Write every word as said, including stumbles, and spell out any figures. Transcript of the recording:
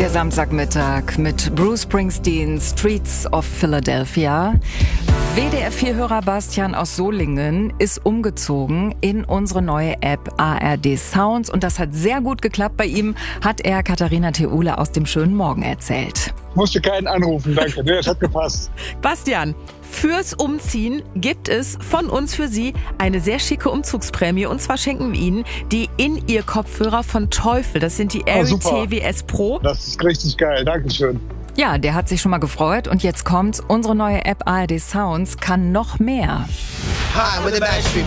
Der Samstagmittag mit Bruce Springsteen, Streets of Philadelphia. W D R vier-Hörer Bastian aus Solingen ist umgezogen in unsere neue App A R D Sounds und das hat sehr gut geklappt bei ihm, hat er Katharina Theule aus dem schönen Morgen erzählt. Musste keinen anrufen, danke, nee, das hat gepasst. Bastian, fürs Umziehen gibt es von uns für Sie eine sehr schicke Umzugsprämie. Und zwar schenken wir Ihnen die In-Ear-Kopfhörer von Teufel. Das sind die Airy super. T W S Pro. Das ist richtig geil, dankeschön. Ja, der hat sich schon mal gefreut und jetzt kommt's. Unsere neue App A R D Sounds kann noch mehr. Hi, with the Backstreet